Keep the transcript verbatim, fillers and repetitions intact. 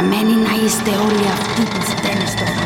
Βραμένοι να είστε όλοι αυτοί που φταίνε στο